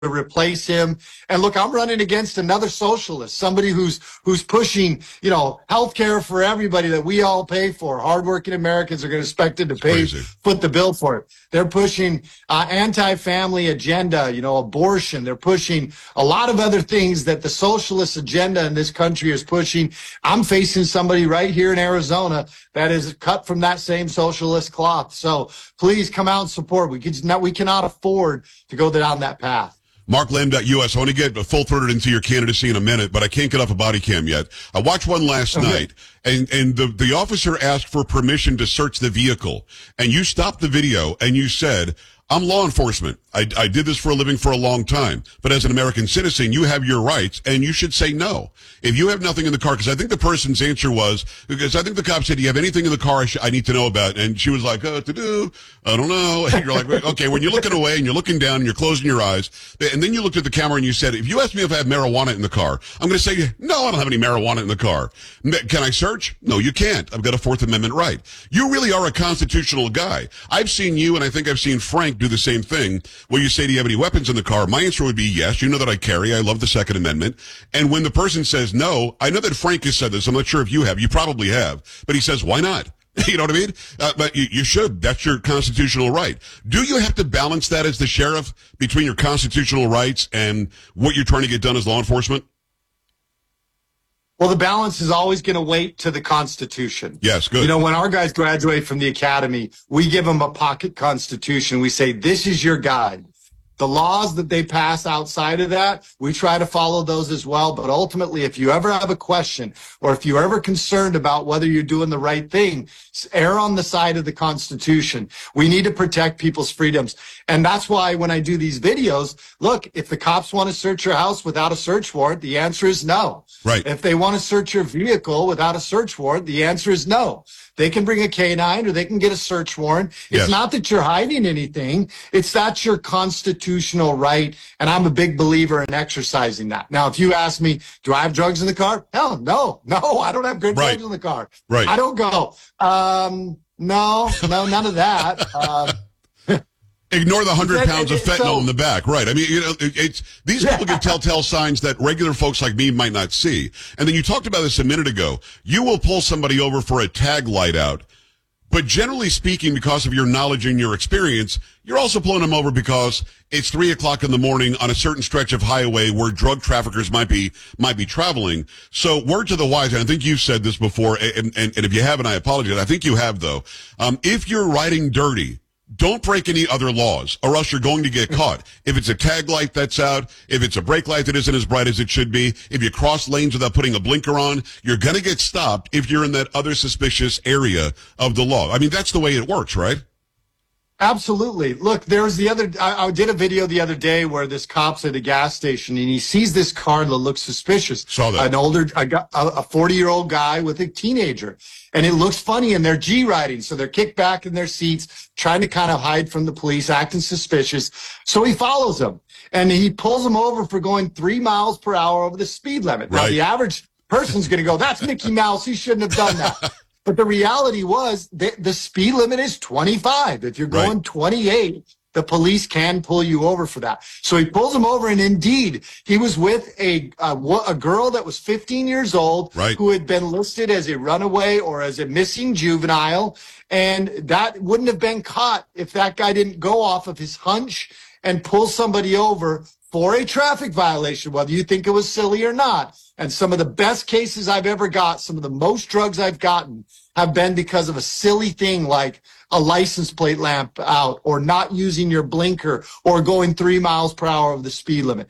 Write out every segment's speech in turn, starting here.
replace him. And look, I'm running against another socialist, somebody who's pushing, health care for everybody that we all pay for. Hardworking Americans are going to expected to foot the bill for it. They're pushing anti-family agenda, abortion. They're pushing a lot of other things that the socialist agenda in this country is pushing. I'm facing somebody right here in Arizona that is cut from that same socialist cloth. So please come out and support. We cannot afford to go down that path. MarkLam.us. I want to get full-throated into your candidacy in a minute, but I can't get off a body cam yet. I watched one last night, and the officer asked for permission to search the vehicle, and you stopped the video, and you said, I'm law enforcement. I did this for a living for a long time. But as an American citizen, you have your rights, and you should say no. If you have nothing in the car, because I think the person's answer was, because I think the cop said, do you have anything in the car I need to know about? And she was like, I don't know. And you're like, okay, when you're looking away and you're looking down and you're closing your eyes, and then you looked at the camera and you said, if you ask me if I have marijuana in the car, I'm going to say, no, I don't have any marijuana in the car. Can I search? No, you can't. I've got a Fourth Amendment right. You really are a constitutional guy. I've seen you, and I think I've seen Frank do the same thing, where you say, do you have any weapons in the car? My answer would be yes. You know that I carry. I love the Second Amendment. And when the person says no, I know that Frank has said this. I'm not sure if you have. You probably have. But he says, why not? You know what I mean? But you should. That's your constitutional right. Do you have to balance that as the sheriff between your constitutional rights and what you're trying to get done as law enforcement? Well, the balance is always going to wait to the Constitution. Yes, good. When our guys graduate from the academy, we give them a pocket Constitution. We say, this is your guide. The laws that they pass outside of that, we try to follow those as well. But ultimately, if you ever have a question or if you're ever concerned about whether you're doing the right thing, err on the side of the Constitution. We need to protect people's freedoms. And that's why when I do these videos, look, if the cops want to search your house without a search warrant, the answer is no. Right. If they want to search your vehicle without a search warrant, the answer is no. They can bring a K-9 or they can get a search warrant. It's not that you're hiding anything. It's that's your constitutional right. And I'm a big believer in exercising that. Now, if you ask me, do I have drugs in the car? Hell, no, I don't have good drugs in the car. Right. I don't go, no, none of that. Ignore the 100 pounds of fentanyl in the back. Right. I mean, these people get telltale signs that regular folks like me might not see. And then you talked about this a minute ago. You will pull somebody over for a tag light out. But generally speaking, because of your knowledge and your experience, you're also pulling them over because it's 3:00 in the morning on a certain stretch of highway where drug traffickers might be traveling. So word to the wise, and I think you've said this before, and if you haven't, I apologize. I think you have, though. If you're riding dirty, don't break any other laws, or else you're going to get caught. If it's a tag light that's out, if it's a brake light that isn't as bright as it should be, if you cross lanes without putting a blinker on, you're going to get stopped if you're in that other suspicious area of the law. I mean, that's the way it works, right? Absolutely. Look, I did a video the other day where this cop's at a gas station and he sees this car that looks suspicious. Saw that. A 40-year-old guy with a teenager. And it looks funny, and they're G-riding. So they're kicked back in their seats, trying to kind of hide from the police, acting suspicious. So he follows them and he pulls them over for going 3 miles per hour over the speed limit. Now, the average person's going to go, that's Mickey Mouse. He shouldn't have done that. But the reality was the speed limit is 25. If you're going 28, the police can pull you over for that. So he pulls him over, and indeed, he was with a girl that was 15 years old who had been listed as a runaway or as a missing juvenile, and that wouldn't have been caught if that guy didn't go off of his hunch and pull somebody over for a traffic violation, whether you think it was silly or not. And some of the best cases I've ever got, some of the most drugs I've gotten have been because of a silly thing like a license plate lamp out or not using your blinker or going 3 miles per hour over the speed limit.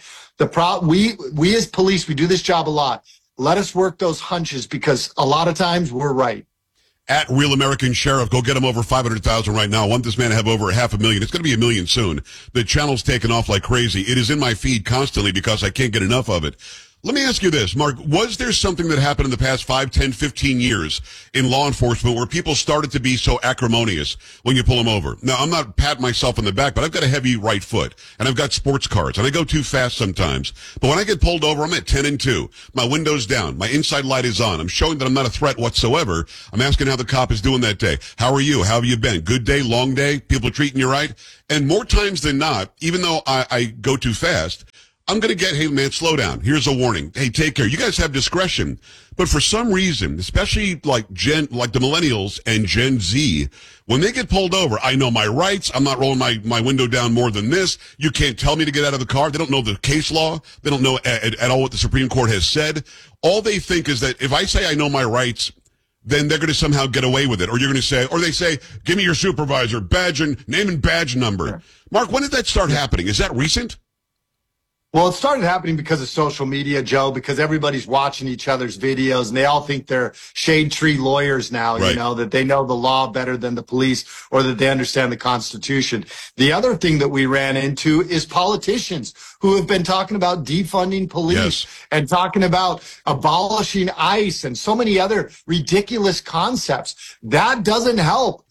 We as police, we do this job a lot. Let us work those hunches because a lot of times we're right. At Real American Sheriff, go get him over 500,000 right now. I want this man to have over 500,000. It's going to be 1 million soon. The channel's taken off like crazy. It is in my feed constantly because I can't get enough of it. Let me ask you this, Mark. Was there something that happened in the past 5, 10, 15 years in law enforcement where people started to be so acrimonious when you pull them over? Now, I'm not patting myself on the back, but I've got a heavy right foot, and I've got sports cars, and I go too fast sometimes. But when I get pulled over, I'm at 10 and 2. My window's down. My inside light is on. I'm showing that I'm not a threat whatsoever. I'm asking how the cop is doing that day. How are you? How have you been? Good day? Long day? People treating you right? And more times than not, even though I go too fast, I'm going to get, hey, man, slow down. Here's a warning. Hey, take care. You guys have discretion. But for some reason, especially like the millennials and Gen Z, when they get pulled over, I know my rights. I'm not rolling my window down more than this. You can't tell me to get out of the car. They don't know the case law. They don't know at all what the Supreme Court has said. All they think is that if I say I know my rights, then they're going to somehow get away with it. Or you're going to say, or they say, give me your supervisor, name and badge number. Sure. Mark, when did that start happening? Is that recent? Well, it started happening because of social media, Joe, because everybody's watching each other's videos and they all think they're shade tree lawyers now, right. You know, that they know the law better than the police or that they understand the Constitution. The other thing that we ran into is politicians who have been talking about defunding police yes. and talking about abolishing ICE and so many other ridiculous concepts. That doesn't help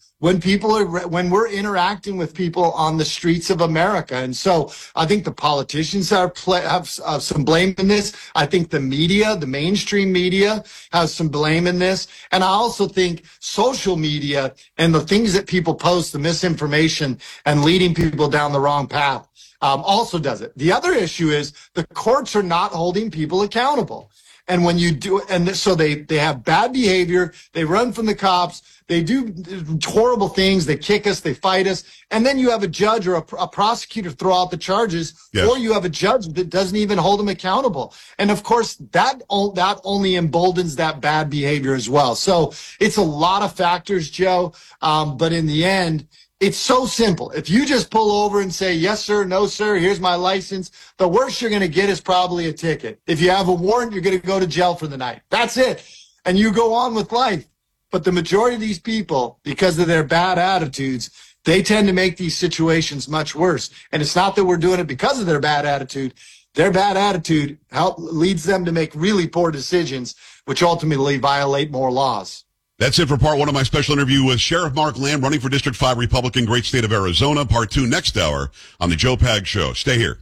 when we're interacting with people on the streets of America. And so I think the politicians have some blame in this. I think the media, the mainstream media, has some blame in this. And I also think social media and the things that people post, the misinformation and leading people down the wrong path, also does it. The other issue is the courts are not holding people accountable. And when you do, and so they have bad behavior, they run from the cops, they do horrible things, they kick us, they fight us, and then you have a judge or a prosecutor throw out the charges, yes. Or you have a judge that doesn't even hold them accountable. And of course, that only emboldens that bad behavior as well. So it's a lot of factors, Joe, but in the end, it's so simple. If you just pull over and say, yes, sir, no, sir, here's my license, the worst you're going to get is probably a ticket. If you have a warrant, you're going to go to jail for the night. That's it. And you go on with life. But the majority of these people, because of their bad attitudes, they tend to make these situations much worse. And it's not that we're doing it because of their bad attitude. Their bad attitude leads them to make really poor decisions, which ultimately violate more laws. That's it for part one of my special interview with Sheriff Mark Lamb, running for District 5 Republican, great state of Arizona. Part 2 next hour on the Joe Pags Show. Stay here.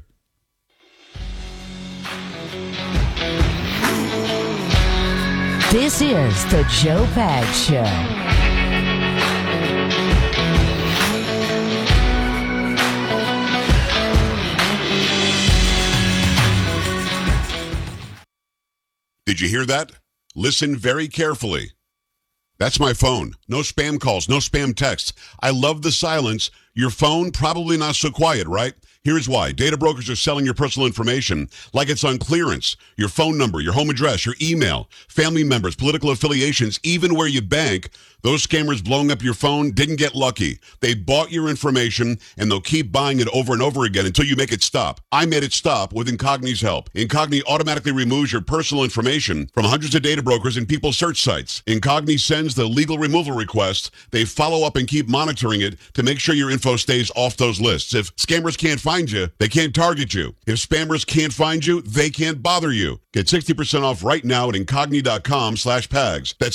This is the Joe Pags Show. Did you hear that? Listen very carefully. That's my phone. No spam calls, no spam texts. I love the silence. Your phone, probably not so quiet, right? Here's why. Data brokers are selling your personal information like it's on clearance. Your phone number, your home address, your email, family members, political affiliations, even where you bank. Those scammers blowing up your phone didn't get lucky. They bought your information, and they'll keep buying it over and over again until you make it stop. I made it stop with Incogni's help. Incogni automatically removes your personal information from hundreds of data brokers and people's search sites. Incogni sends the legal removal requests. They follow up and keep monitoring it to make sure your info stays off those lists. If scammers can't find you, they can't target you. If spammers can't find you, they can't bother you. Get 60% off right now at Incogni.com/Pags. That's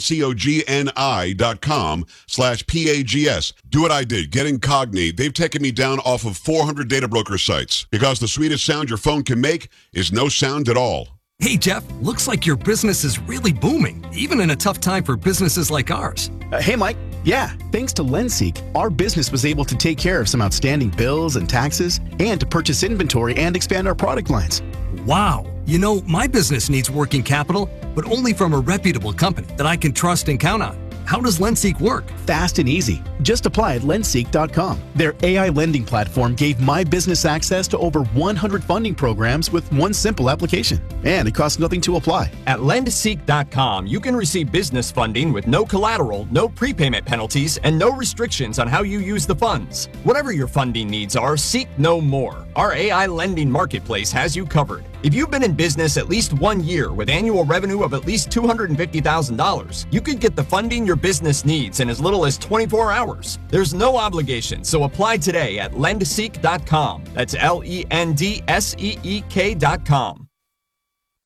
INCOGNI.com/PAGS. Do what I did. Get Incogni. They've taken me down off of 400 data broker sites because the sweetest sound your phone can make is no sound at all. Hey, Jeff, looks like your business is really booming, even in a tough time for businesses like ours. Hey, Mike. Yeah, thanks to LendSeek, our business was able to take care of some outstanding bills and taxes and to purchase inventory and expand our product lines. Wow. You know, my business needs working capital, but only from a reputable company that I can trust and count on. How does LendSeek work? Fast and easy. Just apply at lendseek.com. Their AI lending platform gave my business access to over 100 funding programs with one simple application. And it costs nothing to apply. At lendseek.com, you can receive business funding with no collateral, no prepayment penalties, and no restrictions on how you use the funds. Whatever your funding needs are, seek no more. Our AI lending marketplace has you covered. If you've been in business at least 1 year with annual revenue of at least $250,000, you could get the funding your business needs in as little as 24 hours. There's no obligation, so apply today at lendseek.com. That's LENDSEEK.com.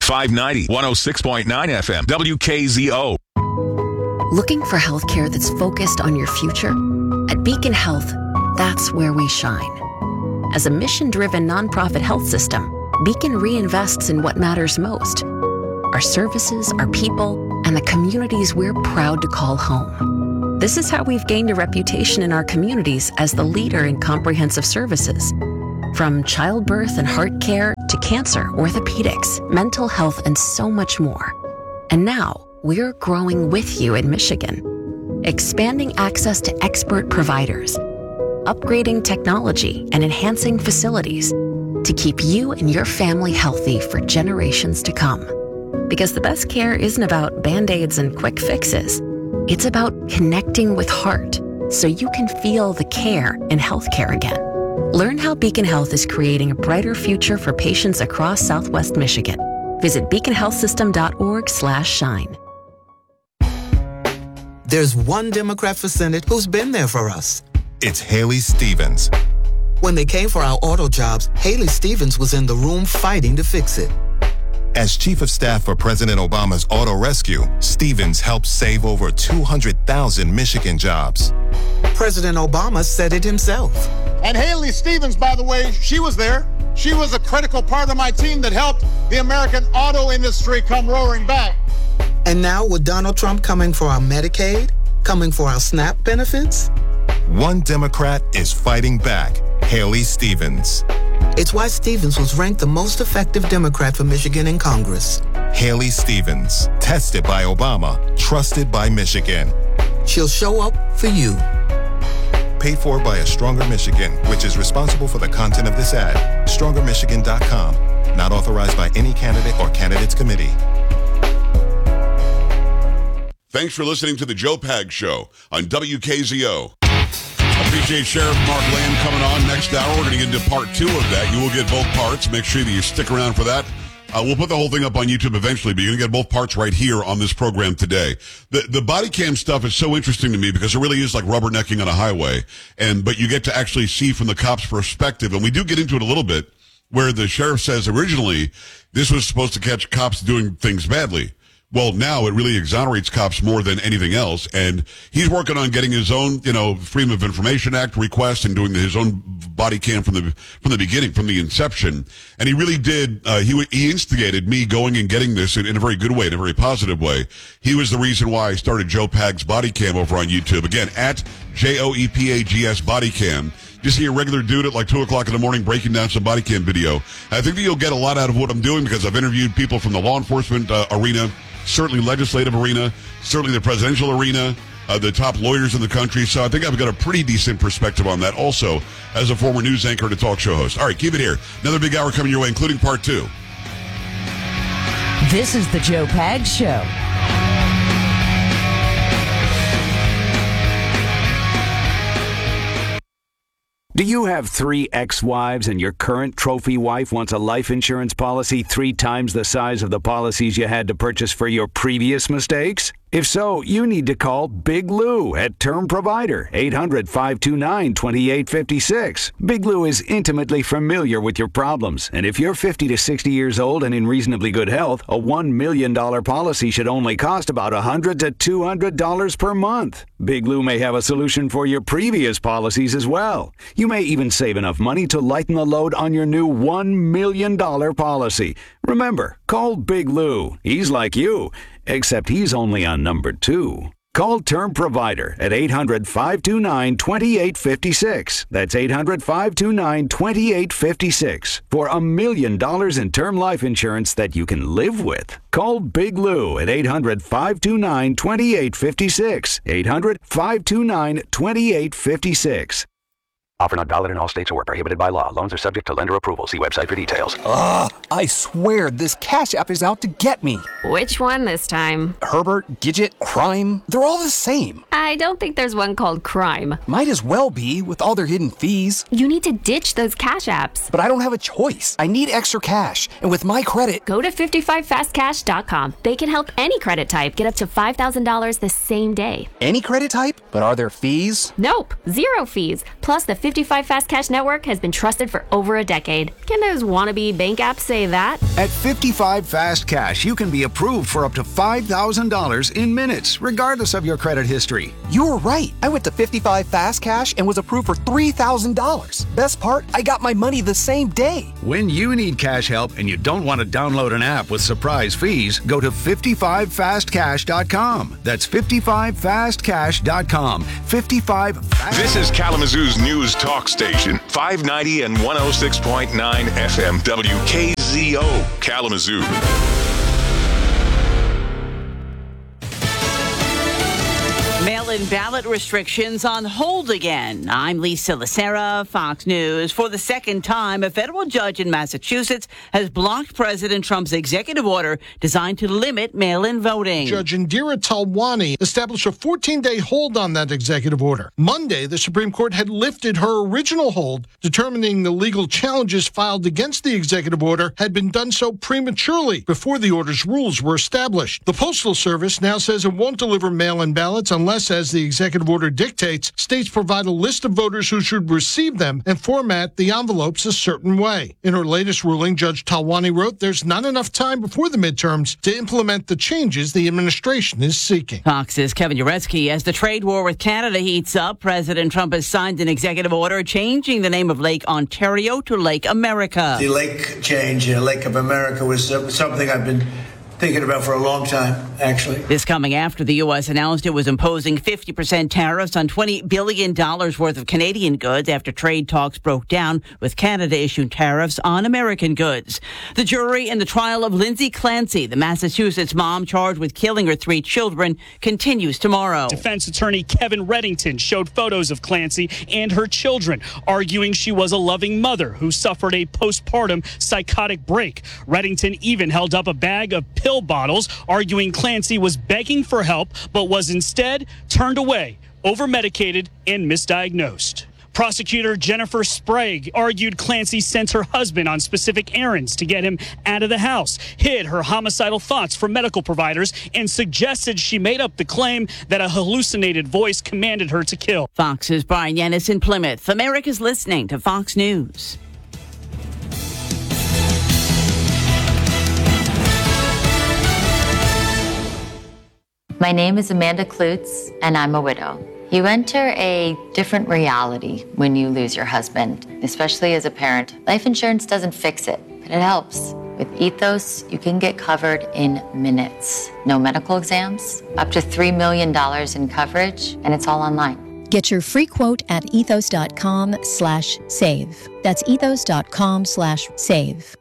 590, 106.9 FM, WKZO. Looking for healthcare that's focused on your future? At Beacon Health, that's where we shine. As a mission-driven nonprofit health system, Beacon reinvests in what matters most: our services, our people, and the communities we're proud to call home. This is how we've gained a reputation in our communities as the leader in comprehensive services. From childbirth and heart care to cancer, orthopedics, mental health, and so much more. And now, we're growing with you in Michigan, expanding access to expert providers, upgrading technology, and enhancing facilities to keep you and your family healthy for generations to come. Because the best care isn't about Band-Aids and quick fixes. It's about connecting with heart so you can feel the care in healthcare again. Learn how Beacon Health is creating a brighter future for patients across Southwest Michigan. Visit beaconhealthsystem.org/shine. There's one Democrat for Senate who's been there for us. It's Haley Stevens. When they came for our auto jobs, Haley Stevens was in the room fighting to fix it. As Chief of Staff for President Obama's Auto Rescue, Stevens helped save over 200,000 Michigan jobs. President Obama said it himself. And Haley Stevens, by the way, she was there. She was a critical part of my team that helped the American auto industry come roaring back. And now with Donald Trump coming for our Medicaid, coming for our SNAP benefits? One Democrat is fighting back, Haley Stevens. It's why Stevens was ranked the most effective Democrat for Michigan in Congress. Haley Stevens, tested by Obama, trusted by Michigan. She'll show up for you. Paid for by A Stronger Michigan, which is responsible for the content of this ad. StrongerMichigan.com. Not authorized by any candidate or candidates committee. Thanks for listening to the Joe Pag Show on WKZO. Appreciate Sheriff Mark Lamb coming on next hour. We're going to get into part 2 of that. You will get both parts. Make sure that you stick around for that. We'll put the whole thing up on YouTube eventually, but you're going to get both parts right here on this program today. The body cam stuff is so interesting to me because it really is like rubbernecking on a highway. But you get to actually see from the cop's perspective. And we do get into it a little bit where the sheriff says originally this was supposed to catch cops doing things badly. Well, now it really exonerates cops more than anything else, and he's working on getting his own, Freedom of Information Act request and doing his own body cam from the beginning, from the inception. And he really did. He instigated me going and getting this in a very good way, in a very positive way. He was the reason why I started Joe Pag's body cam over on YouTube. Again, at JOEPAGS body cam. Just see a regular dude at like 2 o'clock in the morning breaking down some body cam video. I think that you'll get a lot out of what I'm doing because I've interviewed people from the law enforcement arena, certainly legislative arena, certainly the presidential arena, the top lawyers in the country. So I think I've got a pretty decent perspective on that also as a former news anchor and a talk show host. All right, keep it here. Another big hour coming your way, including part 2. This is the Joe Pag Show. Do you have 3 ex-wives and your current trophy wife wants a life insurance policy 3 times the size of the policies you had to purchase for your previous mistakes? If so, you need to call Big Lou at Term Provider, 800-529-2856. Big Lou is intimately familiar with your problems, and if you're 50 to 60 years old and in reasonably good health, a $1 million policy should only cost about $100 to $200 per month. Big Lou may have a solution for your previous policies as well. You may even save enough money to lighten the load on your new $1 million policy. Remember, call Big Lou. He's like you, except he's only on number 2. Call Term Provider at 800-529-2856. That's 800-529-2856 for $1 million in term life insurance that you can live with. Call Big Lou at 800-529-2856. 800-529-2856. Offer not valid in all states or prohibited by law. Loans are subject to lender approval. See website for details. Ugh, I swear this Cash App is out to get me. Which one this time? Herbert, Gidget, Crime, they're all the same. I don't think there's one called Crime. Might as well be with all their hidden fees. You need to ditch those Cash Apps. But I don't have a choice. I need extra cash. And with my credit... Go to 55fastcash.com. They can help any credit type get up to $5,000 the same day. Any credit type? But are there fees? Nope. 0 fees. Plus the 55 Fast Cash network has been trusted for over a decade. Can those wannabe bank apps say that? At 55 Fast Cash, you can be approved for up to $5,000 in minutes, regardless of your credit history. You were right. I went to 55 Fast Cash and was approved for $3,000. Best part, I got my money the same day. When you need cash help and you don't want to download an app with surprise fees, go to 55fastcash.com. That's 55fastcash.com. 55 Fast. This is Kalamazoo's news talk station, 590 and 106.9 FM WKZO, Kalamazoo. Mail-in ballot restrictions on hold again. I'm Lisa Lacera, Fox News. For the second time, a federal judge in Massachusetts has blocked President Trump's executive order designed to limit mail-in voting. Judge Indira Talwani established a 14-day hold on that executive order. Monday, the Supreme Court had lifted her original hold, determining the legal challenges filed against the executive order had been done so prematurely before the order's rules were established. The Postal Service now says it won't deliver mail-in ballots unless, as the executive order dictates, states provide a list of voters who should receive them and format the envelopes a certain way. In her latest ruling, Judge Talwani wrote there's not enough time before the midterms to implement the changes the administration is seeking. Fox's Kevin Uretsky. As the trade war with Canada heats up, President Trump has signed an executive order changing the name of Lake Ontario to Lake America. The lake change, Lake of America, was something I've been thinking about for a long time, actually. This coming after the U.S. announced it was imposing 50% tariffs on $20 billion worth of Canadian goods after trade talks broke down, with Canada issuing tariffs on American goods. The jury in the trial of Lindsay Clancy, the Massachusetts mom charged with killing her 3 children, continues tomorrow. Defense attorney Kevin Reddington showed photos of Clancy and her children, arguing she was a loving mother who suffered a postpartum psychotic break. Reddington even held up a bag of pill bottles, arguing Clancy was begging for help, but was instead turned away, over-medicated, and misdiagnosed. Prosecutor Jennifer Sprague argued Clancy sent her husband on specific errands to get him out of the house, hid her homicidal thoughts from medical providers, and suggested she made up the claim that a hallucinated voice commanded her to kill. Fox's Brian Yanis in Plymouth. America's listening to Fox News. My name is Amanda Klutz, and I'm a widow. You enter a different reality when you lose your husband, especially as a parent. Life insurance doesn't fix it, but it helps. With Ethos, you can get covered in minutes. No medical exams, up to $3 million in coverage, and it's all online. Get your free quote at ethos.com/save. That's ethos.com/save.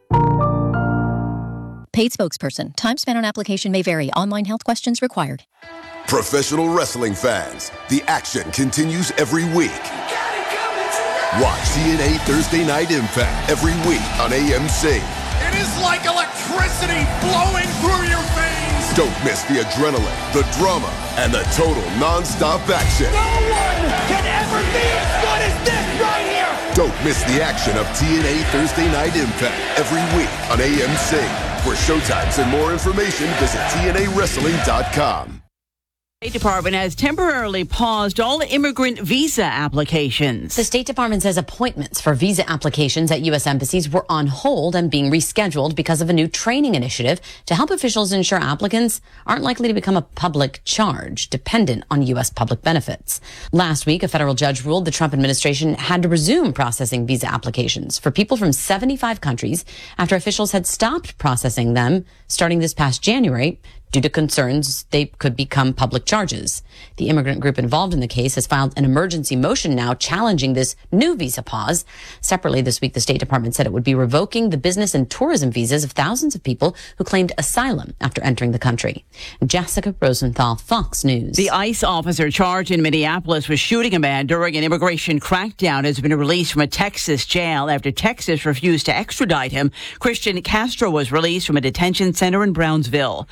Paid spokesperson. Time spent on application may vary. Online health questions required. Professional wrestling fans, the action continues every week. Watch TNA Thursday Night Impact every week on AMC. It is like electricity flowing through your veins. Don't miss the adrenaline, the drama, and the total non-stop action. No one can ever be as good as this right here. Don't miss the action of TNA Thursday Night Impact every week on AMC. For showtimes and more information, visit TNAWrestling.com. The State Department has temporarily paused all immigrant visa applications. The State Department says appointments for visa applications at U.S. embassies were on hold and being rescheduled because of a new training initiative to help officials ensure applicants aren't likely to become a public charge dependent on U.S. public benefits. Last week, a federal judge ruled the Trump administration had to resume processing visa applications for people from 75 countries after officials had stopped processing them starting this past January due to concerns they could become public charges. The immigrant group involved in the case has filed an emergency motion now challenging this new visa pause. Separately this week, the State Department said it would be revoking the business and tourism visas of thousands of people who claimed asylum after entering the country. Jessica Rosenthal, Fox News. The ICE officer charged in Minneapolis with shooting a man during an immigration crackdown has been released from a Texas jail after Texas refused to extradite him. Christian Castro was released from a detention center in Brownsville. A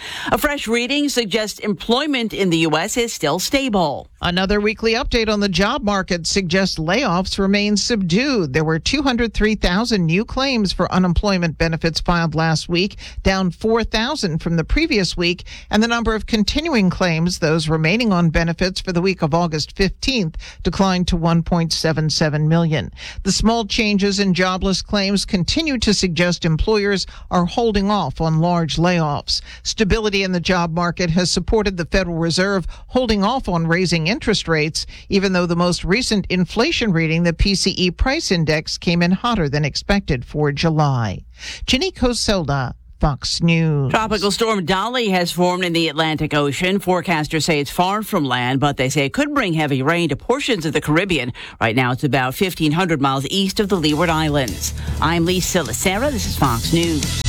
fresh reading suggests employment in the U.S. is still stable. Another weekly update on the job market suggests layoffs remain subdued. There were 203,000 new claims for unemployment benefits filed last week, down 4,000 from the previous week, and the number of continuing claims, those remaining on benefits for the week of August 15th, declined to 1.77 million. The small changes in jobless claims continue to suggest employers are holding off on large layoffs. Stability in the job market has supported the Federal Reserve holding off on raising interest rates, even though the most recent inflation reading, the PCE price index, came in hotter than expected for July. Ginny Coselda, Fox News. Tropical storm Dolly has formed in the Atlantic Ocean. Forecasters say it's far from land, but they say it could bring heavy rain to portions of the Caribbean. Right now, it's about 1,500 miles east of the Leeward Islands. I'm Lisa Lacera. This is Fox News.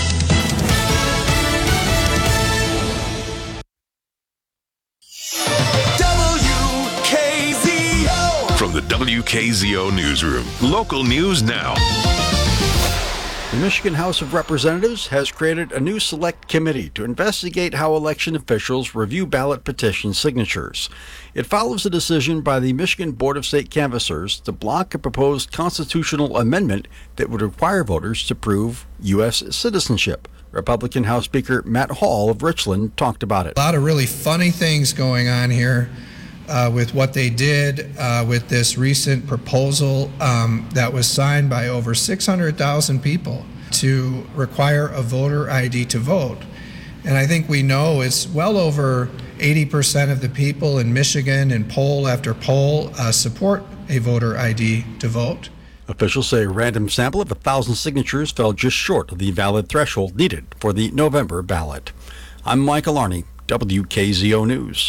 From the WKZO Newsroom, local news now. The Michigan House of Representatives has created a new select committee to investigate how election officials review ballot petition signatures. It follows a decision by the Michigan Board of State Canvassers to block a proposed constitutional amendment that would require voters to prove U.S. citizenship. Republican House Speaker Matt Hall of Richland talked about it. A lot of really funny things going on here. With what they did with this recent proposal that was signed by over 600,000 people to require a voter ID to vote. And I think we know it's well over 80% of the people in Michigan, in poll after poll, support a voter ID to vote. Officials say a random sample of 1,000 signatures fell just short of the valid threshold needed for the November ballot. I'm Michael Arney, WKZO News.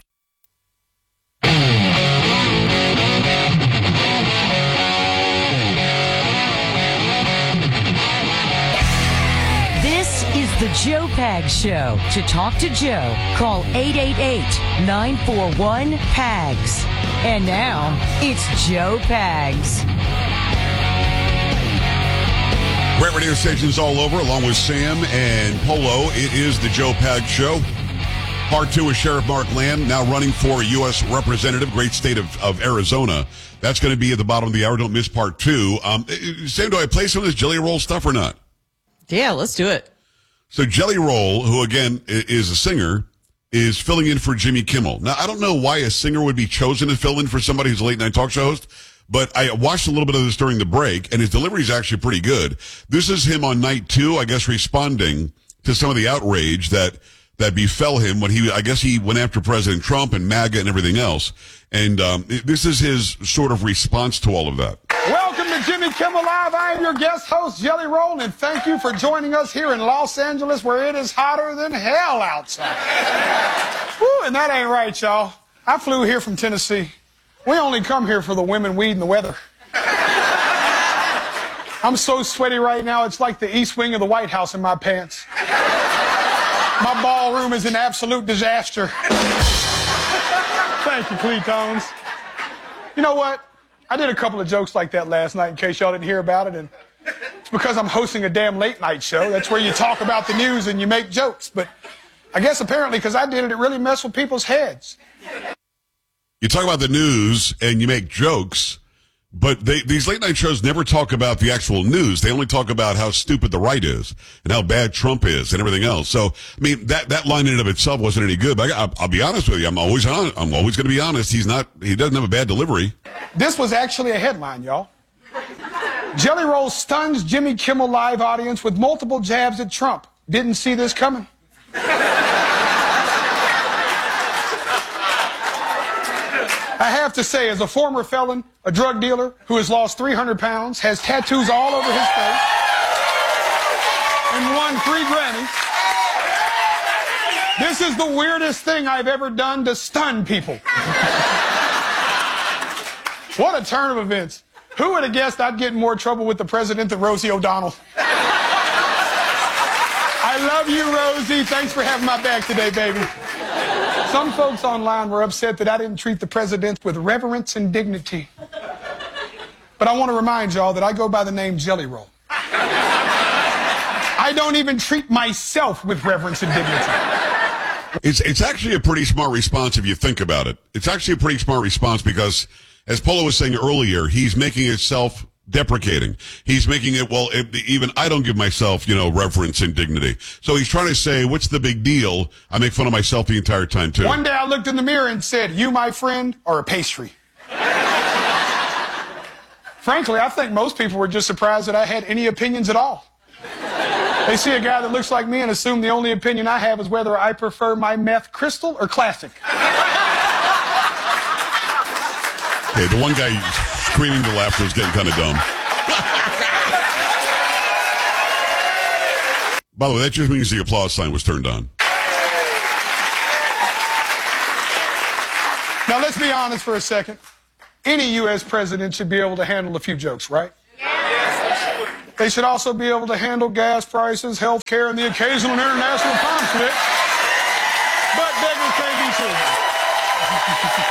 This is the Joe Pags Show. To talk to Joe, call 888-941-PAGS. And now, it's Joe Pags. Great radio stations all over, along with Sam and Polo. It is the Joe Pags Show. Part 2 is Sheriff Mark Lamb, now running for U.S. Representative, great state of Arizona. That's going to be at the bottom of the hour. Don't miss Part 2. Sam, do I play some of this Jelly Roll stuff or not? Yeah, let's do it. So Jelly Roll, who, again, is a singer, is filling in for Jimmy Kimmel. Now, I don't know why a singer would be chosen to fill in for somebody who's a late-night talk show host, but I watched a little bit of this during the break, and his delivery is actually pretty good. This is him on night 2, I guess, responding to some of the outrage that befell him when he went after President Trump and MAGA and everything else. And this is his sort of response to all of that. Welcome to Jimmy Kimmel Live. I am your guest host, Jelly Roll, and thank you for joining us here in Los Angeles, where it is hotter than hell outside. Woo, and that ain't right, y'all. I flew here from Tennessee. We only come here for the women, weed, and the weather. I'm so sweaty right now, it's like the east wing of the White House in my pants. My ballroom is an absolute disaster. Thank you, Cletones. You know what? I did a couple of jokes like that last night in case y'all didn't hear about it, and it's because I'm hosting a damn late night show. That's where you talk about the news and you make jokes. But I guess apparently because I did it, it really messed with people's heads. You talk about the news and you make jokes, but these late night shows never talk about the actual news. They only talk about how stupid the right is and how bad Trump is and everything else. So, I mean, that line in and of itself wasn't any good. But I'll be honest with you. I'm always going to be honest. He doesn't have a bad delivery. This was actually a headline, y'all. Jelly Roll stuns Jimmy Kimmel Live audience with multiple jabs at Trump. Didn't see this coming. I have to say, as a former felon, a drug dealer who has lost 300 pounds, has tattoos all over his face, and won 3 Grammys, this is the weirdest thing I've ever done to stun people. What a turn of events. Who would have guessed I'd get in more trouble with the president than Rosie O'Donnell? I love you, Rosie. Thanks for having my back today, baby. Some folks online were upset that I didn't treat the president with reverence and dignity. But I want to remind y'all that I go by the name Jelly Roll. I don't even treat myself with reverence and dignity. It's actually a pretty smart response if you think about it. It's actually a pretty smart response because, as Polo was saying earlier, he's making it self-deprecating. He's making it, well, even I don't give myself, reverence and dignity. So he's trying to say, what's the big deal? I make fun of myself the entire time, too. One day I looked in the mirror and said, you, my friend, are a pastry. Frankly, I think most people were just surprised that I had any opinions at all. They see a guy that looks like me and assume the only opinion I have is whether I prefer my meth crystal or classic. Okay, the one guy screaming the laughter was getting kind of dumb. By the way, that just means the applause sign was turned on. Now, let's be honest for a second. Any U.S. president should be able to handle a few jokes, right? Yes. They should also be able to handle gas prices, health care, and the occasional international conflict. But beggars can't be choosers.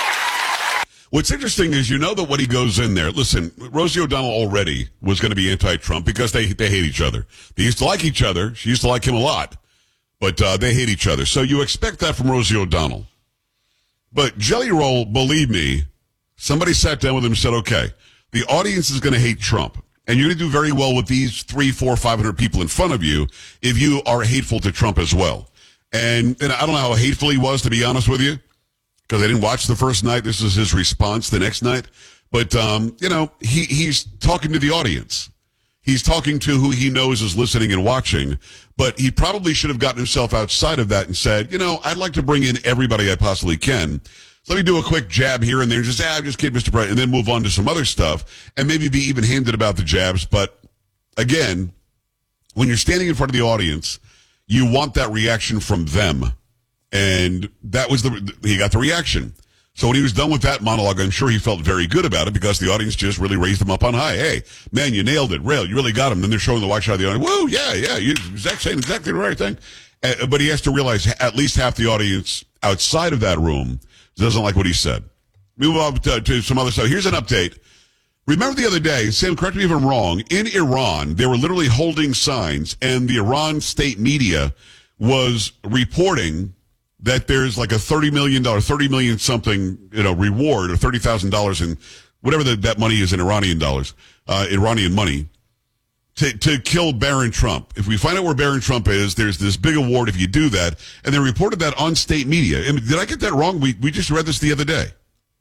What's interesting is that when he goes in there, listen, Rosie O'Donnell already was going to be anti-Trump because they hate each other. They used to like each other. She used to like him a lot. But they hate each other. So you expect that from Rosie O'Donnell. But Jelly Roll, believe me, somebody sat down with him and said, okay, the audience is going to hate Trump. And you're going to do very well with these 300, 400, 500 people in front of you if you are hateful to Trump as well. And I don't know how hateful he was, to be honest with you, because I didn't watch the first night. This is his response the next night. But, he's talking to the audience. He's talking to who he knows is listening and watching. But he probably should have gotten himself outside of that and said, I'd like to bring in everybody I possibly can. So let me do a quick jab here and there. Just, I'm just kidding, Mr. President, and then move on to some other stuff and maybe be even-handed about the jabs. But, again, when you're standing in front of the audience, you want that reaction from them. And that was he got the reaction. So when he was done with that monologue, I'm sure he felt very good about it because the audience just really raised him up on high. Hey, man, you nailed it. Rail, you really got him. Then they're showing the watch out of the audience. Woo, yeah, you're saying exactly the right thing. But he has to realize at least half the audience outside of that room doesn't like what he said. Move on to some other stuff. Here's an update. Remember the other day, Sam, correct me if I'm wrong, in Iran, they were literally holding signs, and the Iran state media was reporting that there's like a $30 million something, reward, or $30,000 in whatever that money is in Iranian dollars, Iranian money, to kill Barron Trump. If we find out where Barron Trump is, there's this big award if you do that. And they reported that on state media. And did I get that wrong? We just read this the other day.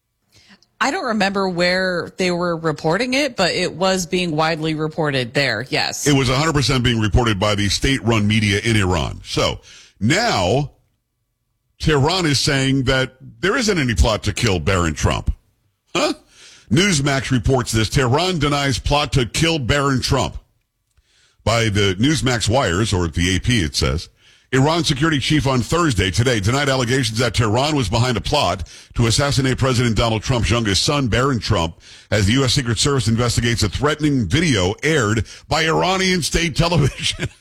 I don't remember where they were reporting it, but it was being widely reported there, yes. It was 100% being reported by the state-run media in Iran. So now Tehran is saying that there isn't any plot to kill Barron Trump. Huh? Newsmax reports this. Tehran denies plot to kill Barron Trump. By the Newsmax wires, or the AP, it says. Iran security chief on Thursday, today, denied allegations that Tehran was behind a plot to assassinate President Donald Trump's youngest son, Barron Trump, as the U.S. Secret Service investigates a threatening video aired by Iranian state television.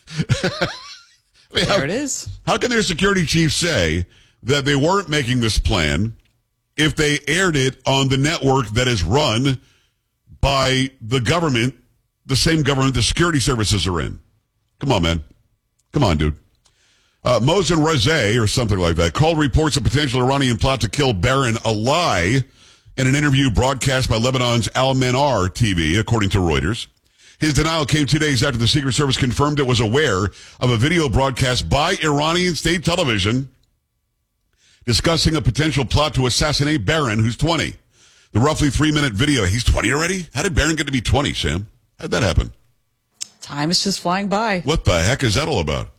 There it is. How can their security chief say that they weren't making this plan if they aired it on the network that is run by the government, the same government the security services are in? Come on, man. Come on, dude. Mohsen Razeh, or something like that, called reports of potential Iranian plot to kill Barron a lie in an interview broadcast by Lebanon's Al-Manar TV, according to Reuters. His denial came 2 days after the Secret Service confirmed it was aware of a video broadcast by Iranian state television discussing a potential plot to assassinate Barron, who's 20. The roughly 3-minute video. He's 20 already? How did Barron get to be 20, Sam? How'd that happen? Time is just flying by. What the heck is that all about?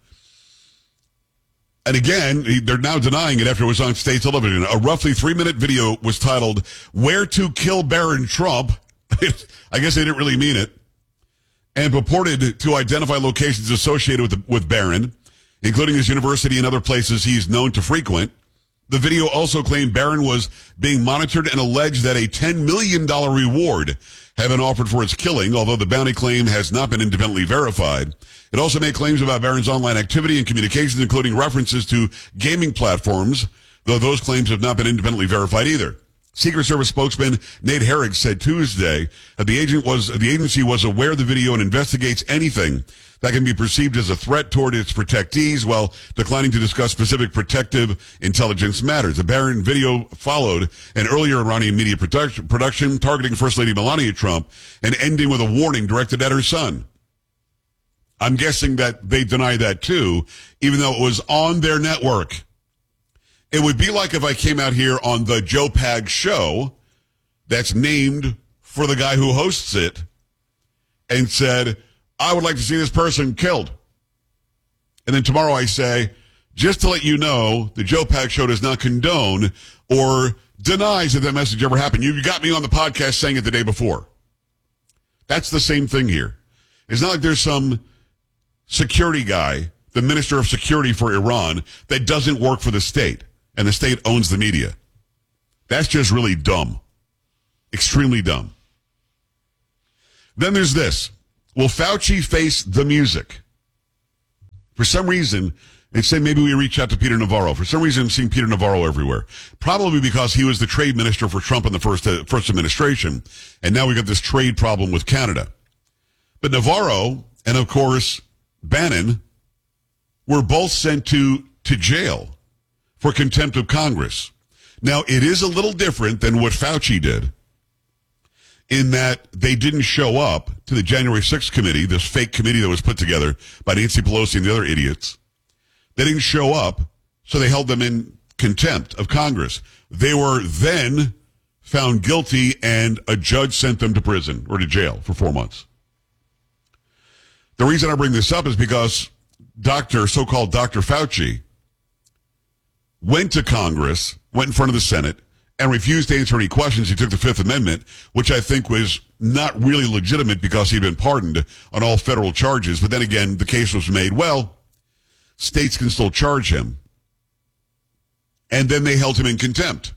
And again, they're now denying it after it was on state television. A roughly 3-minute video was titled, Where to Kill Barron Trump. I guess they didn't really mean it. And purported to identify locations associated with Barron, including his university and other places he's known to frequent. The video also claimed Barron was being monitored and alleged that a $10 million reward had been offered for its killing, although the bounty claim has not been independently verified. It also made claims about Barron's online activity and communications, including references to gaming platforms, though those claims have not been independently verified either. Secret Service spokesman Nate Herrig said Tuesday that the agency was aware of the video and investigates anything that can be perceived as a threat toward its protectees while declining to discuss specific protective intelligence matters. The Barron video followed an earlier Iranian media production targeting First Lady Melania Trump and ending with a warning directed at her son. I'm guessing that they deny that too, even though it was on their network. It would be like if I came out here on the Joe Pag show that's named for the guy who hosts it and said, I would like to see this person killed. And then tomorrow I say, just to let you know, the Joe Pag show does not condone or denies that message ever happened. You got me on the podcast saying it the day before. That's the same thing here. It's not like there's some security guy, the minister of security for Iran, that doesn't work for the state, and the state owns the media. That's just really dumb. Extremely dumb. Then there's this. Will Fauci face the music? For some reason, they say maybe we reach out to Peter Navarro. For some reason, I'm seeing Peter Navarro everywhere. Probably because he was the trade minister for Trump in the first administration, and now we got this trade problem with Canada. But Navarro and, of course, Bannon were both sent to jail for contempt of Congress. Now, it is a little different than what Fauci did in that they didn't show up to the January 6th committee, this fake committee that was put together by Nancy Pelosi and the other idiots. They didn't show up, so they held them in contempt of Congress. They were then found guilty, and a judge sent them to prison or to jail for 4 months. The reason I bring this up is because so-called Dr. Fauci went to Congress, went in front of the Senate, and refused to answer any questions. He took the Fifth Amendment, which I think was not really legitimate because he'd been pardoned on all federal charges. But then again, the case was made, well, states can still charge him. And then they held him in contempt.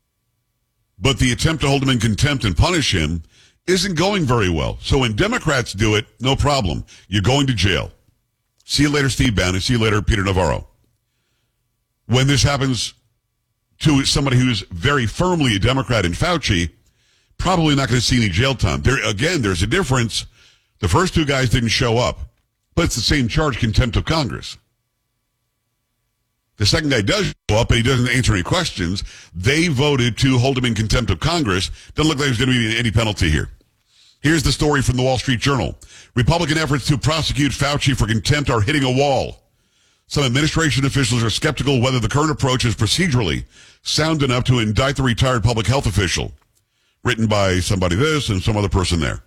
But the attempt to hold him in contempt and punish him isn't going very well. So when Democrats do it, no problem. You're going to jail. See you later, Steve Bannon. See you later, Peter Navarro. When this happens to somebody who's very firmly a Democrat in Fauci, probably not going to see any jail time. There's a difference. The first two guys didn't show up, but it's the same charge, contempt of Congress. The second guy does show up, and he doesn't answer any questions. They voted to hold him in contempt of Congress. Doesn't look like there's going to be any penalty here. Here's the story from the Wall Street Journal. Republican efforts to prosecute Fauci for contempt are hitting a wall. Some administration officials are skeptical whether the current approach is procedurally sound enough to indict the retired public health official. Written by somebody this and some other person there.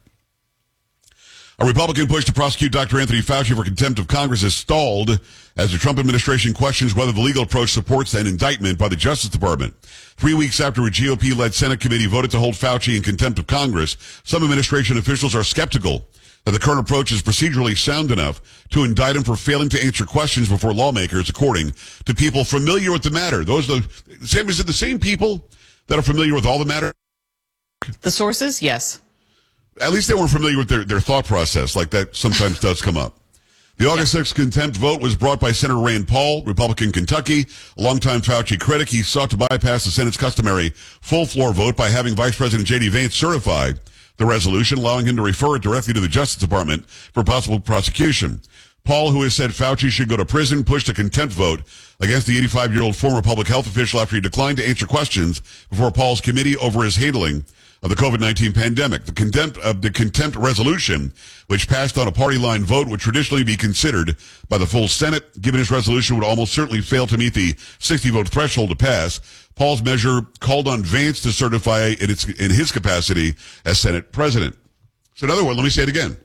A Republican push to prosecute Dr. Anthony Fauci for contempt of Congress is stalled as the Trump administration questions whether the legal approach supports an indictment by the Justice Department. 3 weeks after a GOP-led Senate committee voted to hold Fauci in contempt of Congress, some administration officials are skeptical that the current approach is procedurally sound enough to indict him for failing to answer questions before lawmakers, according to people familiar with the matter. Is it the same people that are familiar with all the matter? The sources, yes. At least they weren't familiar with their thought process, like that sometimes does come up. The August 6th contempt vote was brought by Senator Rand Paul, Republican Kentucky, a longtime Fauci critic. He sought to bypass the Senate's customary full-floor vote by having Vice President J.D. Vance certify the resolution, allowing him to refer it directly to the Justice Department for possible prosecution. Paul, who has said Fauci should go to prison, pushed a contempt vote against the 85-year-old former public health official after he declined to answer questions before Paul's committee over his handling of the COVID-19 pandemic. The contempt resolution, which passed on a party line vote, would traditionally be considered by the full Senate. Given his resolution would almost certainly fail to meet the 60-vote threshold to pass, Paul's measure called on Vance to certify in his capacity as Senate president. So in other words, let me say it again.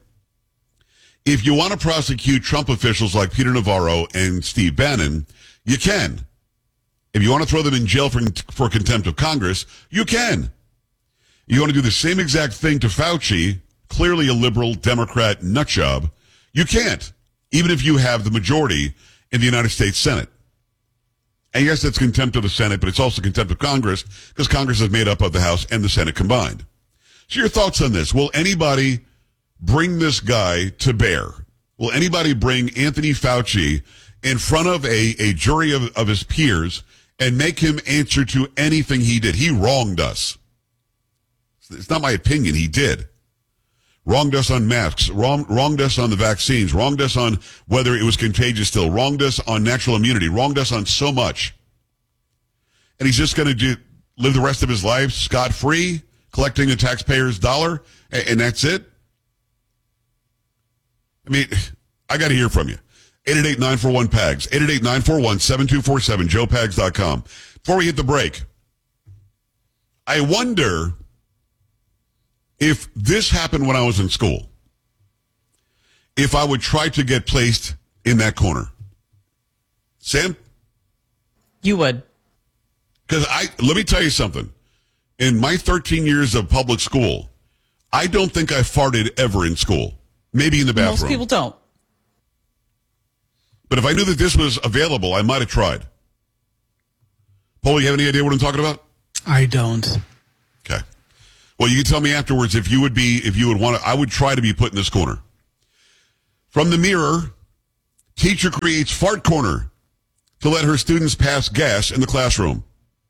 If you want to prosecute Trump officials like Peter Navarro and Steve Bannon, you can. If you want to throw them in jail for contempt of Congress, you can. You want to do the same exact thing to Fauci, clearly a liberal Democrat nutjob, you can't, even if you have the majority in the United States Senate. And yes, that's contempt of the Senate, but it's also contempt of Congress because Congress is made up of the House and the Senate combined. So your thoughts on this? Will anybody bring this guy to bear? Will anybody bring Anthony Fauci in front of a jury of his peers and make him answer to anything he did? He wronged us. It's not my opinion. He did. Wronged us on masks. Wronged us on the vaccines. Wronged us on whether it was contagious still. Wronged us on natural immunity. Wronged us on so much. And he's just going to live the rest of his life scot-free, collecting the taxpayer's dollar, and that's it? I mean, I got to hear from you. 888-941-PAGS. 888-941-7247. JoePags.com. Before we hit the break, I wonder if this happened when I was in school, if I would try to get placed in that corner. Sam? You would. Because let me tell you something. In my 13 years of public school, I don't think I farted ever in school. Maybe in the bathroom. Most people don't. But if I knew that this was available, I might have tried. Paul, you have any idea what I'm talking about? I don't. Okay. Well, you can tell me afterwards if you would want to. I would try to be put in this corner. From the Mirror, teacher creates fart corner to let her students pass gas in the classroom.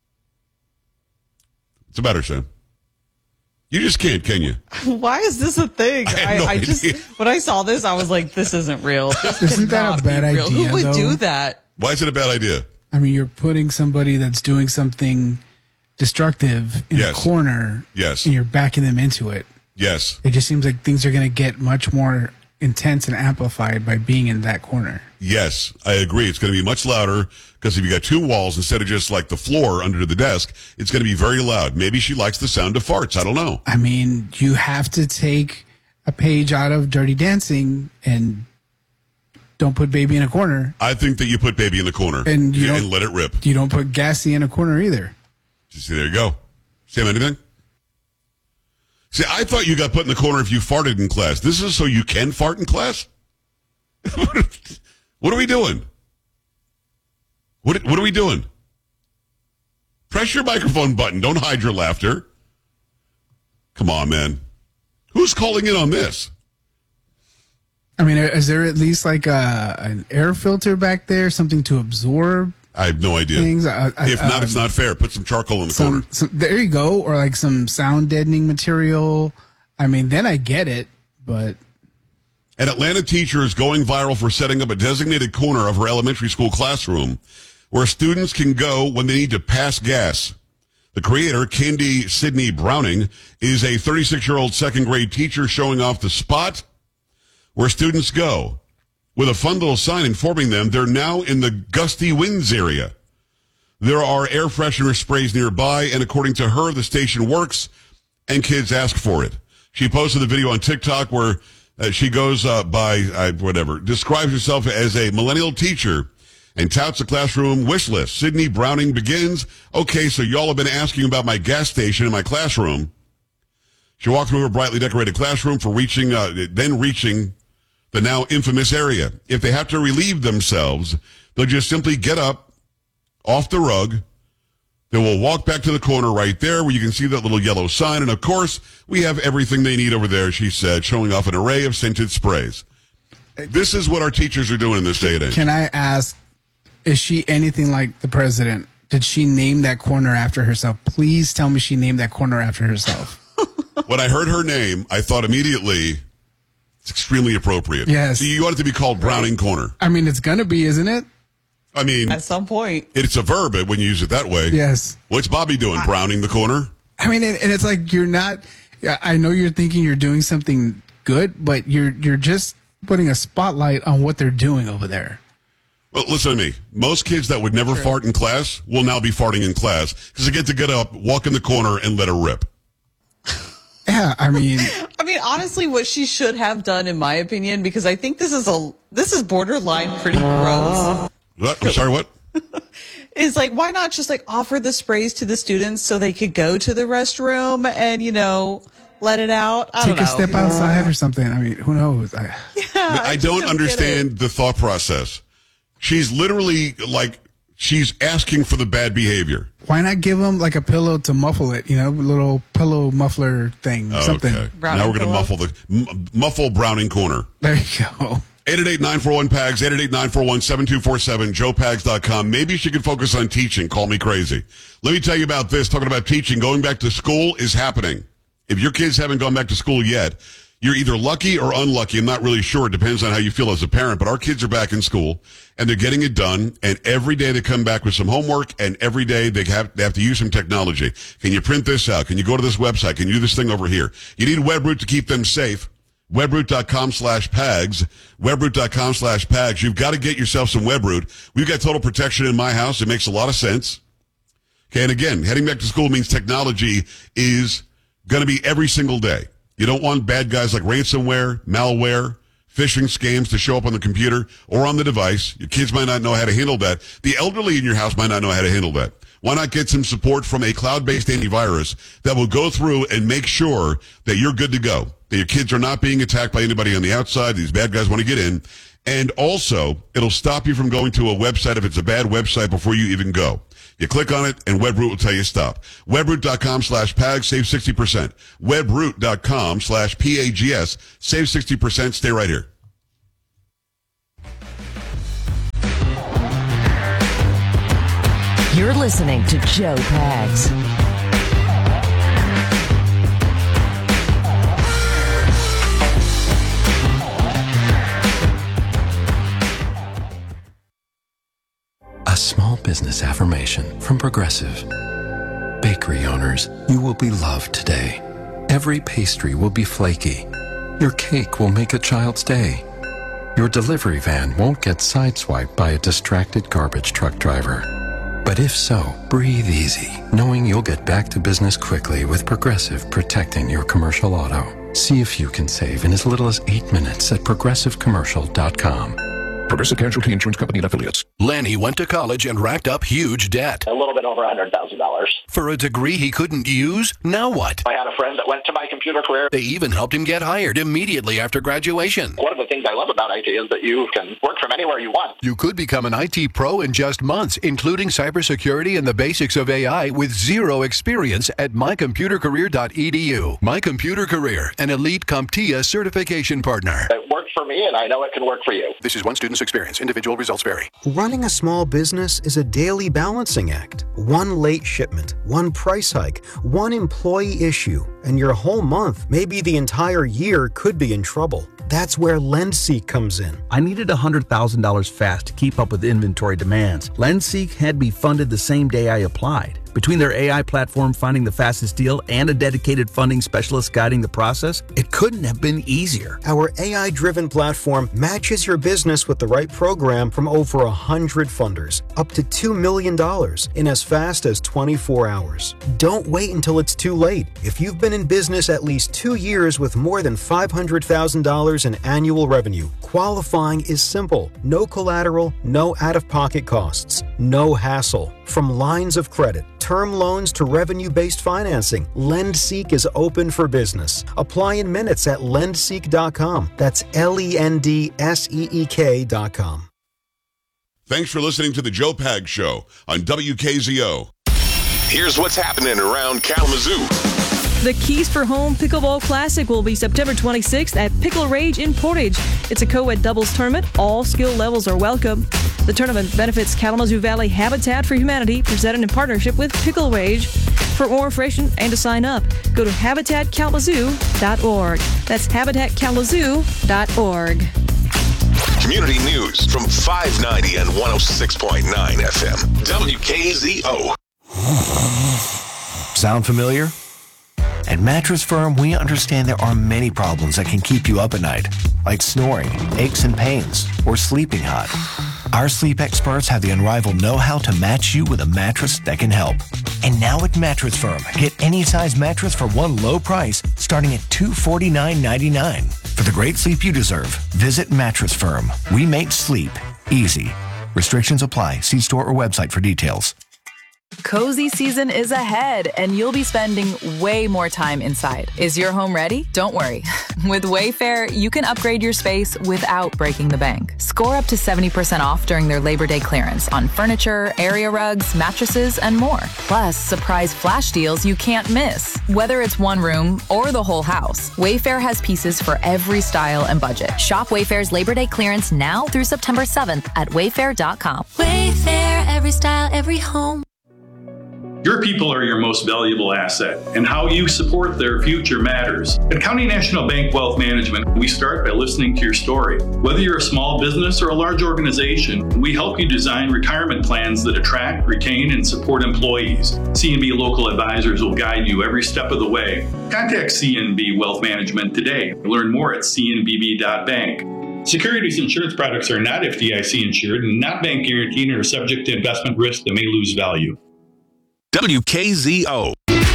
What's the matter, Sam? You just can't, can you? Why is this a thing? I just, when I saw this, I was like, this isn't real. Isn't that a bad idea, Who would do that? Why is it a bad idea? I mean, you're putting somebody that's doing something destructive in a corner. Yes. And you're backing them into it. Yes. It just seems like things are going to get much more intense and amplified by being in that corner. Yes, I agree. It's going to be much louder because if you got two walls instead of just like the floor under the desk, it's going to be very loud. Maybe she likes the sound of farts. I don't know. I mean, you have to take a page out of Dirty Dancing and don't put baby in a corner. I think that you put baby in the corner and let it rip. You don't put Gassy in a corner either. See, there you go. Sam, anything? See, I thought you got put in the corner if you farted in class. This is so you can fart in class? What are we doing? What are we doing? Press your microphone button. Don't hide your laughter. Come on, man. Who's calling in on this? I mean, is there at least like an air filter back there, something to absorb? I have no idea. Things? If not, it's not fair. Put some charcoal in the corner. There you go. Or like some sound deadening material. I mean, then I get it, but... An Atlanta teacher is going viral for setting up a designated corner of her elementary school classroom where students can go when they need to pass gas. The creator, Candy Sydney Browning, is a 36-year-old second-grade teacher showing off the spot where students go with a fun little sign informing them they're now in the gusty winds area. There are air freshener sprays nearby, and according to her, the station works, and kids ask for it. She posted the video on TikTok where she goes describes herself as a millennial teacher and touts a classroom wish list. Sydney Browning begins, okay, so y'all have been asking about my gas station in my classroom. She walked through her brightly decorated classroom for reaching the now infamous area. If they have to relieve themselves, they'll just simply get up off the rug. They will walk back to the corner right there where you can see that little yellow sign. And, of course, we have everything they need over there, she said, showing off an array of scented sprays. This is what our teachers are doing in this day and age. Can I ask, is she anything like the president? Did she name that corner after herself? Please tell me she named that corner after herself. When I heard her name, I thought immediately it's extremely appropriate. Yes. So you want it to be called Browning Corner. I mean, it's going to be, isn't it? I mean, at some point, it's a verb when you use it that way. Yes. What's Bobby doing? Browning the corner? I mean, and it's like you're not. I know you're thinking you're doing something good, but you're just putting a spotlight on what they're doing over there. Well, listen to me. Most kids that would never fart in class will now be farting in class because they get up, walk in the corner, and let her rip. Yeah, I mean, honestly, what she should have done, in my opinion, because I think this is borderline pretty gross. What? I'm sorry, what? Is like, why not just like offer the sprays to the students so they could go to the restroom and, let it out? I don't know. Take a step outside or something. I mean, who knows? I don't understand the thought process. She's literally she's asking for the bad behavior. Why not give them like a pillow to muffle it? A little pillow muffler thing, something. Okay. Now we're going to muffle Browning Corner. There you go. 888-941-PAGS, 888-941-7247, joepags.com. Maybe she could focus on teaching. Call me crazy. Let me tell you about this. Talking about teaching, going back to school is happening. If your kids haven't gone back to school yet, You're either lucky or unlucky. I'm not really sure. It depends on how you feel as a parent. But our kids are back in school, and they're getting it done. And every day they come back with some homework, and every day they have to use some technology. Can you print this out? Can you go to this website? Can you do this thing over here? You need WebRoot to keep them safe. WebRoot.com/PAGS. WebRoot.com/PAGS. You've got to get yourself some WebRoot. We've got total protection in my house. It makes a lot of sense. Okay, and again, heading back to school means technology is going to be every single day. You don't want bad guys like ransomware, malware, phishing scams to show up on the computer or on the device. Your kids might not know how to handle that. The elderly in your house might not know how to handle that. Why not get some support from a cloud-based antivirus that will go through and make sure that you're good to go, that your kids are not being attacked by anybody on the outside. These bad guys want to get in. And also, it'll stop you from going to a website if it's a bad website before you even go. You click on it, and WebRoot will tell you stop. WebRoot.com/PAGS, save 60%. WebRoot.com/PAGS, save 60%. Stay right here. You're listening to Joe Pags. A small business affirmation from Progressive. Bakery owners, you will be loved today. Every pastry will be flaky. Your cake will make a child's day. Your delivery van won't get sideswiped by a distracted garbage truck driver. But if so, breathe easy, knowing you'll get back to business quickly with Progressive protecting your commercial auto. See if you can save in as little as 8 minutes at progressivecommercial.com. Progressive Casualty Insurance Company and Affiliates. Lenny went to college and racked up huge debt. A little bit over $100,000. For a degree he couldn't use? Now what? I had a friend that went to My Computer Career. They even helped him get hired immediately after graduation. One of the things I love about IT is that you can work from anywhere you want. You could become an IT pro in just months, including cybersecurity and the basics of AI with zero experience at mycomputercareer.edu. My Computer Career, an elite CompTIA certification partner. It worked for me, and I know it can work for you. This is one student's experience. Individual results vary. Running a small business is a daily balancing act. One late shipment, one price hike, one employee issue, and your whole month, maybe the entire year, could be in trouble. That's where LendSeek comes in. I needed $100,000 fast to keep up with inventory demands. LendSeek had me funded the same day I applied. Between their AI platform finding the fastest deal and a dedicated funding specialist guiding the process, it couldn't have been easier. Our AI-driven platform matches your business with the right program from over 100 funders, up to $2 million in as fast as 24 hours. Don't wait until it's too late. If you've been in business at least 2 years with more than $500,000 in annual revenue, qualifying is simple. No collateral, no out-of-pocket costs, no hassle. From lines of credit, term loans to revenue-based financing, LendSeek is open for business. Apply in minutes at lendseek.com. That's LENDSEEK.com. Thanks for listening to the Joe Pags Show on WKZO. Here's what's happening around Kalamazoo. The Keys for Home Pickleball Classic will be September 26th at Pickle Rage in Portage. It's a co-ed doubles tournament. All skill levels are welcome. The tournament benefits Kalamazoo Valley Habitat for Humanity, presented in partnership with Pickle Rage. For more information and to sign up, go to habitatkalamazoo.org. That's habitatkalamazoo.org. Community news from 590 and 106.9 FM. WKZO. Sound familiar? At Mattress Firm, we understand there are many problems that can keep you up at night, like snoring, aches and pains, or sleeping hot. Our sleep experts have the unrivaled know-how to match you with a mattress that can help. And now at Mattress Firm, get any size mattress for one low price, starting at $249.99. For the great sleep you deserve, visit Mattress Firm. We make sleep easy. Restrictions apply. See store or website for details. Cozy season is ahead, and you'll be spending way more time inside. Is your home ready? Don't worry. With Wayfair, you can upgrade your space without breaking the bank. Score up to 70% off during their Labor Day clearance on furniture, area rugs, mattresses, and more. Plus, surprise flash deals you can't miss. Whether it's one room or the whole house, Wayfair has pieces for every style and budget. Shop Wayfair's Labor Day clearance now through September 7th at wayfair.com. Wayfair, every style, every home. Your people are your most valuable asset, and how you support their future matters. At County National Bank Wealth Management, we start by listening to your story. Whether you're a small business or a large organization, we help you design retirement plans that attract, retain, and support employees. CNB local advisors will guide you every step of the way. Contact CNB Wealth Management today. Learn more at cnbb.bank. Securities insurance products are not FDIC insured and not bank guaranteed and are subject to investment risk that may lose value. WKZO.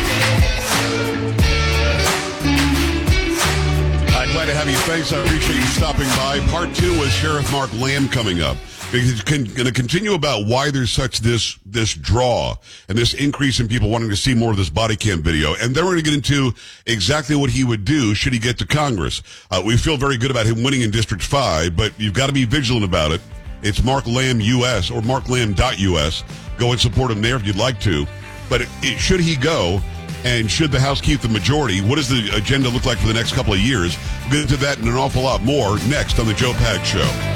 Glad to have you. Thanks. I appreciate you stopping by. Part 2 with Sheriff Mark Lamb coming up. It's going to continue about why there's such this draw and this increase in people wanting to see more of this body cam video. And then we're going to get into exactly what he would do should he get to Congress. We feel very good about him winning in District 5, but you've got to be vigilant about it. It's Mark Lamb US or marklamb.us. Go and support him there if you'd like to. But should he go, and should the House keep the majority, what does the agenda look like for the next couple of years? We'll get into that and an awful lot more next on the Joe Pags Show.